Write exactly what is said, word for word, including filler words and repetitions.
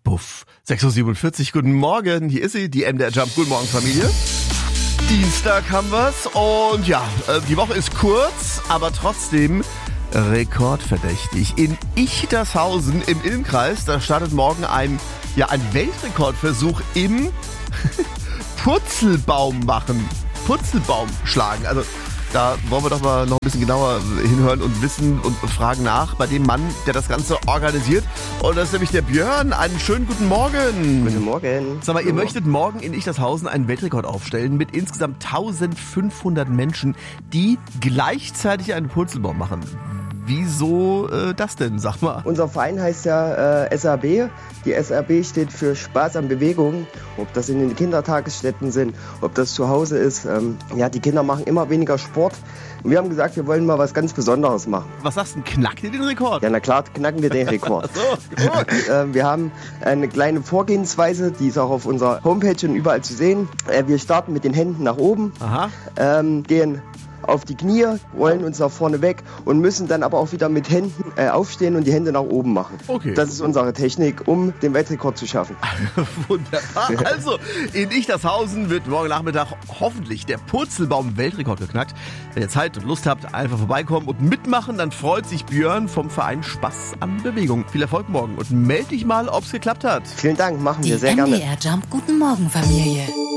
Buff. sechs Uhr siebenundvierzig, guten Morgen. Hier ist sie, die M D R Jump. Guten Morgen, Familie. Dienstag haben wir's und ja, die Woche ist kurz, aber trotzdem rekordverdächtig. In Ichtershausen im Ilmkreis, da startet morgen ein, ja, ein Weltrekordversuch im Purzelbaum machen. Purzelbaum schlagen. Also da wollen wir doch mal noch ein bisschen genauer hinhören und wissen und fragen nach bei dem Mann, der das Ganze organisiert. Und das ist nämlich der Björn. Einen schönen guten Morgen. Guten Morgen. Sag mal, ihr möchtet morgen in Ichtershausen einen Weltrekord aufstellen mit insgesamt eintausendfünfhundert Menschen, die gleichzeitig einen Purzelbaum machen. Wieso äh, das denn, sag mal? Unser Verein heißt ja äh, S A B. Die S A B steht für Spaß an Bewegung. Ob das in den Kindertagesstätten sind, ob das zu Hause ist. Ähm, ja, die Kinder machen immer weniger Sport. Und wir haben gesagt, wir wollen mal was ganz Besonderes machen. Was sagst du, knackt ihr den Rekord? Ja, na klar, knacken wir den Rekord. So, gut. äh, wir haben eine kleine Vorgehensweise, die ist auch auf unserer Homepage und überall zu sehen. Äh, wir starten mit den Händen nach oben, Aha. ähm, gehen auf die Knie, rollen uns nach vorne weg und müssen dann aber auch wieder mit Händen äh, aufstehen und die Hände nach oben machen. Okay. Das ist unsere Technik, um den Weltrekord zu schaffen. Wunderbar. Also, in Ichtershausen wird morgen Nachmittag hoffentlich der Purzelbaum-Weltrekord geknackt. Wenn ihr Zeit und Lust habt, einfach vorbeikommen und mitmachen, dann freut sich Björn vom Verein Spaß an Bewegung. Viel Erfolg morgen und meld dich mal, ob's geklappt hat. Vielen Dank, machen wir Die sehr gerne. M D R Jump Guten Morgen Familie.